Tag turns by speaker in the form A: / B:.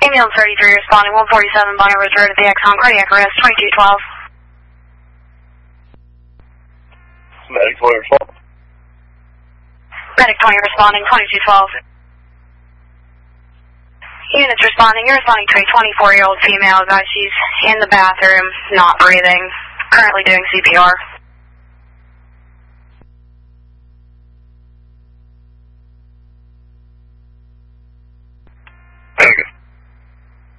A: Ambulance 33 responding 147 Bonnie Ridge Road at the Exxon, cardiac arrest 2212.
B: Medic 20 responding.
A: Medic 20 responding 2212. Units responding, you're responding to a 24-year-old female, guys. She's in the bathroom, not breathing, currently doing CPR.